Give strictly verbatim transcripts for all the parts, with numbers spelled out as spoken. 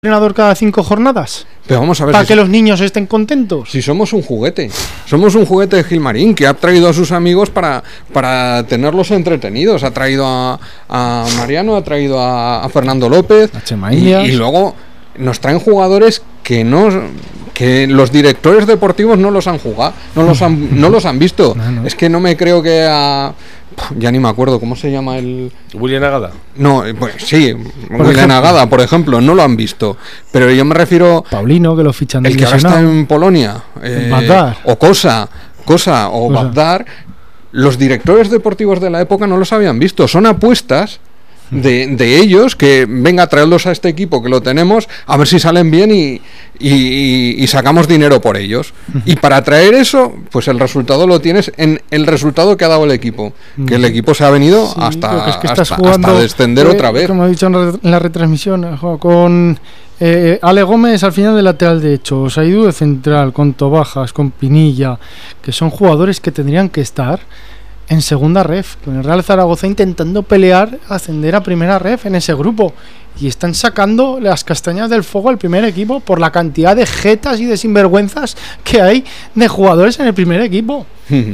entrenador cada cinco jornadas. Pero vamos a ver para si que los niños estén contentos. Si somos un juguete, somos un juguete de Gilmarín que ha traído a sus amigos para, para tenerlos entretenidos. Ha traído a, a Mariano, ha traído a, a Fernando López a y, y luego nos traen jugadores que no que los directores deportivos no los han jugado, no los han, no los han visto. No, no. Es que no me creo que a ya ni me acuerdo cómo se llama el William Agada. No, pues sí, William Agada, por ejemplo, no lo han visto. Pero yo me refiero Paulino, que lo fichan el que ahora está en Polonia, eh, o Cosa, Cosa o Cosa. Bagdar. Los directores deportivos de la época no los habían visto. Son apuestas de, de ellos que venga a traerlos a este equipo que lo tenemos a ver si salen bien y, y, y sacamos dinero por ellos. Y para traer eso, pues el resultado lo tienes en el resultado que ha dado el equipo, que el equipo se ha venido sí, hasta, es que hasta, jugando, hasta descender eh, otra vez, como he dicho en la retransmisión, con eh, Ale Gómez al final de lateral derecho, Saidu de central, con Tobajas, con Pinilla, que son jugadores que tendrían que estar en segunda ref, con el Real Zaragoza intentando pelear, ascender a primera ref en ese grupo, y están sacando las castañas del fuego al primer equipo por la cantidad de jetas y de sinvergüenzas que hay de jugadores en el primer equipo.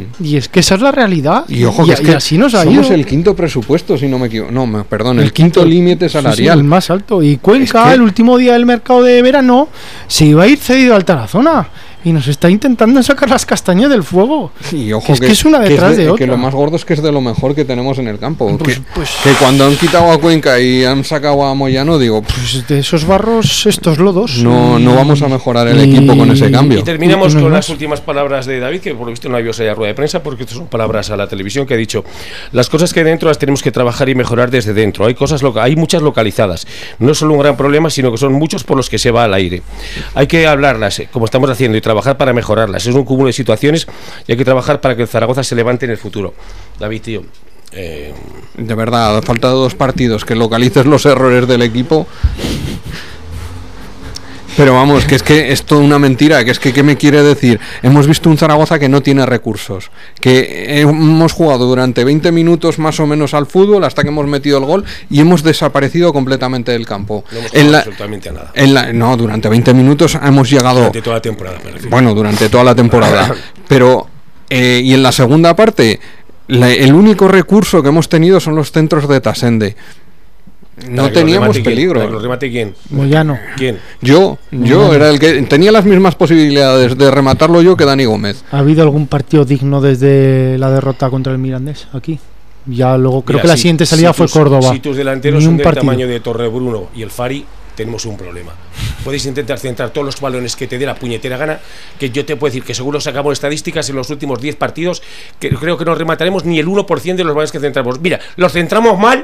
Y es que esa es la realidad. Y ojo, y, que es y que así nos ha somos ido. el quinto presupuesto, si no me equivoco. No, me, perdón, el, el quinto, quinto límite salarial. Sí, sí, el más alto. Y Cuenca, es que el último día del mercado de verano, se iba a ir cedido al Tarazona. Y nos está intentando sacar las castañas del fuego. Y ojo, que es, que, que es una detrás es de, de otra. Que lo más gordo es que es de lo mejor que tenemos en el campo. Pues, que, pues, que cuando han quitado a Cuenca y han sacado a Moyano, digo, pues de esos barros, estos lodos. No, no vamos a mejorar el y, equipo con ese cambio. Y terminamos y con las últimas palabras de David, que por lo visto no había la rueda de prensa, porque estas son palabras a la televisión, que ha dicho: las cosas que hay dentro las tenemos que trabajar y mejorar desde dentro. Hay cosas, hay muchas localizadas. No es solo un gran problema, sino que son muchos por los que se va al aire. Hay que hablarlas, como estamos haciendo, y trabajar para mejorarlas. Es un cúmulo de situaciones y hay que trabajar para que el Zaragoza se levante en el futuro. David, tío, eh... de verdad, falta dos partidos que localices los errores del equipo. Pero vamos, que es que es toda una mentira, que es que ¿qué me quiere decir? Hemos visto un Zaragoza que no tiene recursos, que hemos jugado durante veinte minutos más o menos al fútbol hasta que hemos metido el gol y hemos desaparecido completamente del campo. No hemos jugado absolutamente a nada. En la, no, durante veinte minutos hemos llegado... Durante toda la temporada, me refiero. Bueno, durante toda la temporada. Pero, eh, y en la segunda parte, la, el único recurso que hemos tenido son los centros de Tasende. No teníamos peligro. ¿Para que lo remate quién? Moyano. ¿Quién? Yo, yo Moyano. Era el que tenía las mismas posibilidades de rematarlo yo que Dani Gómez. ¿Ha habido algún partido digno desde la derrota contra el Mirandés aquí? Ya luego creo Mira, que la si, siguiente salida si fue tus, Córdoba. Si tus delanteros son del partido. tamaño de Torrebruno y el Fari, tenemos un problema. Podéis intentar centrar todos los balones que te dé la puñetera gana, que yo te puedo decir que seguro sacamos estadísticas en los últimos diez partidos, que creo que no remataremos ni el uno por ciento de los balones que centramos. Mira, los centramos mal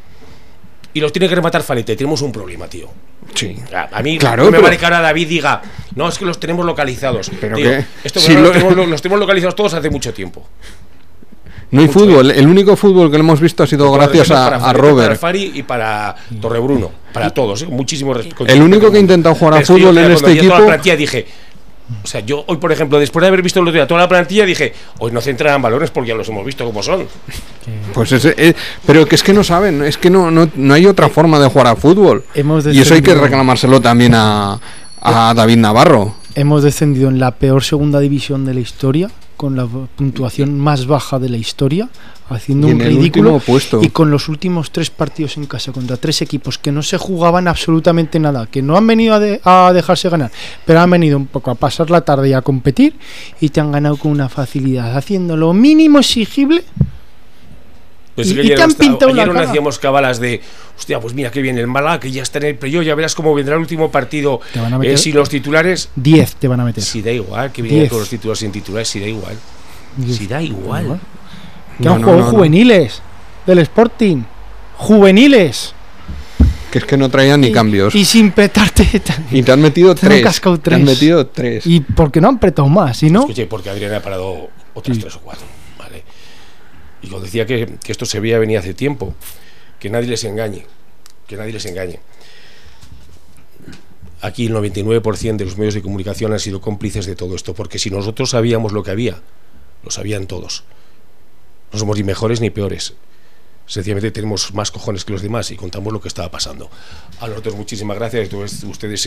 y los tiene que rematar Falete. Tenemos un problema, tío. Sí. A, a mí claro, no me pero... vale que ahora David diga, no, es que los tenemos localizados. Pero tío, ¿qué? Esto sí, lo... lo... Los, tenemos, los tenemos localizados todos hace mucho tiempo. No hay mucho fútbol. Tiempo. El único fútbol que hemos visto ha sido gracias a, para a Robert. Para Fari y para Torrebruno. Para todos, ¿eh? Muchísimos. El único que ha intentado jugar a fútbol en este equipo. Toda la plantilla dije, o sea, yo hoy, por ejemplo, después de haber visto el otro día toda la plantilla, dije, hoy no centrarán balones porque ya los hemos visto como son. Pues ese, eh, pero que es que no saben, es que no, no, no hay otra forma de jugar a fútbol. Y eso hay que reclamárselo también a, a David Navarro. Hemos descendido en la peor segunda división de la historia, con la puntuación más baja de la historia, haciendo un ridículo, y con los últimos tres partidos en casa contra tres equipos que no se jugaban absolutamente nada, que no han venido a, de, a dejarse ganar, pero han venido un poco a pasar la tarde y a competir, y te han ganado con una facilidad, haciendo lo mínimo exigible. Pues y, y te han hasta, pintado ayer la cara. Hacíamos cabalas de, hostia, pues mira que viene el Málaga, que ya está en el playoff, ya verás cómo vendrá el último partido. Te van a meter eh, si los titulares diez te van a meter. Si da igual, que vienen todos los titulares sin titulares, si da igual. diez. Si da igual. Que han no, jugado no, no, juveniles no. del Sporting. Juveniles. Que es que no traían ni y, cambios. Y sin petarte. Y te han metido te tres. Han cascado tres. Te han metido tres. Y porque no han apretado más, ¿sí no? Escuche, porque Adrián ha parado otras sí. tres o cuatro. Vale. Y os decía que, que esto se veía venir hace tiempo, que nadie les engañe, que nadie les engañe. Aquí el noventa y nueve por ciento de los medios de comunicación han sido cómplices de todo esto, porque si nosotros sabíamos lo que había, lo sabían todos. No somos ni mejores ni peores. sencillamente tenemos más cojones que los demás y contamos lo que estaba pasando. A los otros muchísimas gracias, ustedes